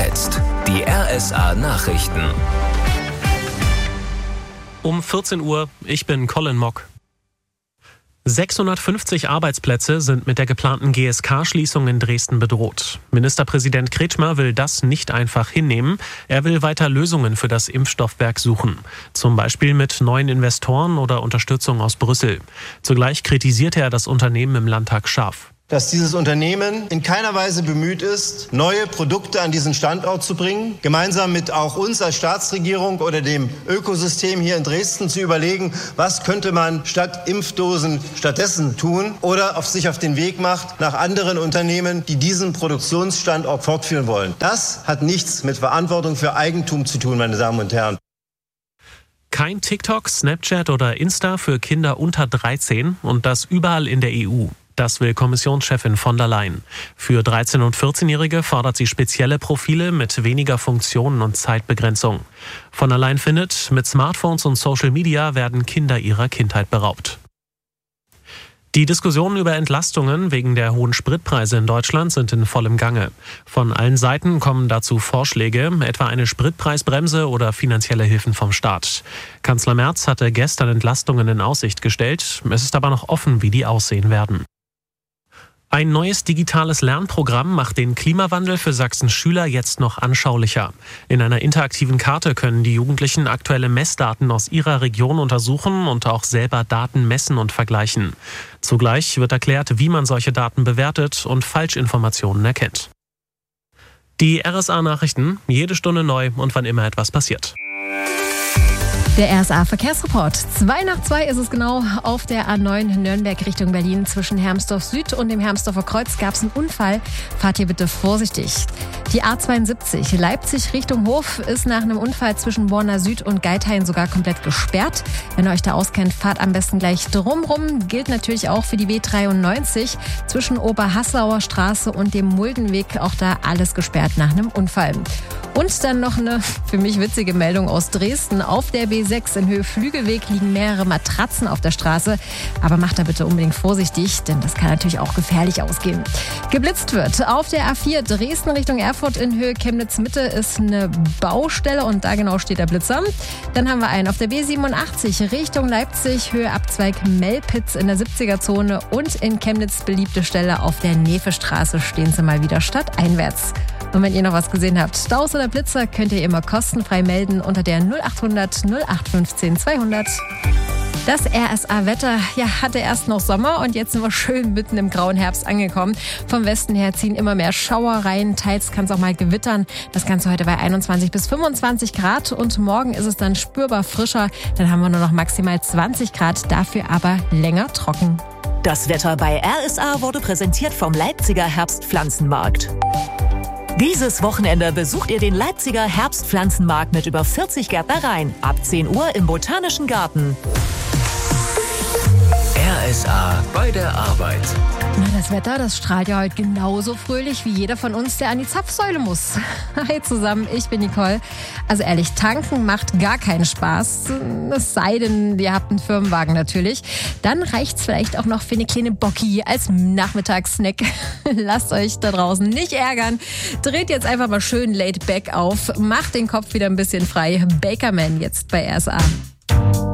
jetzt die RSA-Nachrichten. Um 14 Uhr, ich bin Colin Mock. 650 Arbeitsplätze sind mit der geplanten GSK-Schließung in Dresden bedroht. Ministerpräsident Kretschmer will das nicht einfach hinnehmen. Er will weiter Lösungen für das Impfstoffwerk suchen. Zum Beispiel mit neuen Investoren oder Unterstützung aus Brüssel. Zugleich kritisierte er das Unternehmen im Landtag scharf. Dass dieses Unternehmen in keiner Weise bemüht ist, neue Produkte an diesen Standort zu bringen, gemeinsam mit auch uns als Staatsregierung oder dem Ökosystem hier in Dresden zu überlegen, was könnte man statt Impfdosen stattdessen tun, oder sich auf den Weg macht nach anderen Unternehmen, die diesen Produktionsstandort fortführen wollen. Das hat nichts mit Verantwortung für Eigentum zu tun, meine Damen und Herren. Kein TikTok, Snapchat oder Insta für Kinder unter 13 und das überall in der EU. Das will Kommissionschefin von der Leyen. Für 13- und 14-Jährige fordert sie spezielle Profile mit weniger Funktionen und Zeitbegrenzung. Von der Leyen findet, mit Smartphones und Social Media werden Kinder ihrer Kindheit beraubt. Die Diskussionen über Entlastungen wegen der hohen Spritpreise in Deutschland sind in vollem Gange. Von allen Seiten kommen dazu Vorschläge, etwa eine Spritpreisbremse oder finanzielle Hilfen vom Staat. Kanzler Merz hatte gestern Entlastungen in Aussicht gestellt. Es ist aber noch offen, wie die aussehen werden. Ein neues digitales Lernprogramm macht den Klimawandel für Sachsens Schüler jetzt noch anschaulicher. In einer interaktiven Karte können die Jugendlichen aktuelle Messdaten aus ihrer Region untersuchen und auch selber Daten messen und vergleichen. Zugleich wird erklärt, wie man solche Daten bewertet und Falschinformationen erkennt. Die RSA-Nachrichten, jede Stunde neu und wann immer etwas passiert. Der RSA-Verkehrsreport. 2:02 ist es genau. Auf der A9 Nürnberg Richtung Berlin zwischen Hermsdorf Süd und dem Hermsdorfer Kreuz gab es einen Unfall. Fahrt hier bitte vorsichtig. Die A72 Leipzig Richtung Hof ist nach einem Unfall zwischen Borna Süd und Geithain sogar komplett gesperrt. Wenn ihr euch da auskennt, fahrt am besten gleich drumrum. Gilt natürlich auch für die W93 zwischen Oberhaslauer Straße und dem Muldenweg. Auch da alles gesperrt nach einem Unfall. Und dann noch eine für mich witzige Meldung aus Dresden. Auf der B6 in Höhe Flügelweg liegen mehrere Matratzen auf der Straße. Aber macht da bitte unbedingt vorsichtig, denn das kann natürlich auch gefährlich ausgehen. Geblitzt wird auf der A4 Dresden Richtung Erfurt in Höhe Chemnitz-Mitte ist eine Baustelle und da genau steht der Blitzer. Dann haben wir einen auf der B87 Richtung Leipzig, Höhe Abzweig Mellpitz in der 70er-Zone und in Chemnitz beliebte Stelle auf der Nefestraße stehen sie mal wieder stadteinwärts. Und wenn ihr noch was gesehen habt, Staus oder Blitzer, könnt ihr immer kostenfrei melden unter der 0800 0815 200. Das RSA-Wetter hatte erst noch Sommer und jetzt sind wir schön mitten im grauen Herbst angekommen. Vom Westen her ziehen immer mehr Schauer rein, teils kann es auch mal gewittern. Das Ganze heute bei 21 bis 25 Grad und morgen ist es dann spürbar frischer. Dann haben wir nur noch maximal 20 Grad, dafür aber länger trocken. Das Wetter bei RSA wurde präsentiert vom Leipziger Herbstpflanzenmarkt. Dieses Wochenende besucht ihr den Leipziger Herbstpflanzenmarkt mit über 40 Gärtnereien. Ab 10 Uhr im Botanischen Garten. RSA bei der Arbeit. Na, das Wetter, das strahlt ja heute genauso fröhlich wie jeder von uns, der an die Zapfsäule muss. Hi zusammen, ich bin Nicole. Also ehrlich, tanken macht gar keinen Spaß. Es sei denn, ihr habt einen Firmenwagen natürlich. Dann reicht's vielleicht auch noch für eine kleine Bocki als Nachmittagssnack. Lasst euch da draußen nicht ärgern. Dreht jetzt einfach mal schön laid back auf. Macht den Kopf wieder ein bisschen frei. Bakerman jetzt bei RSA.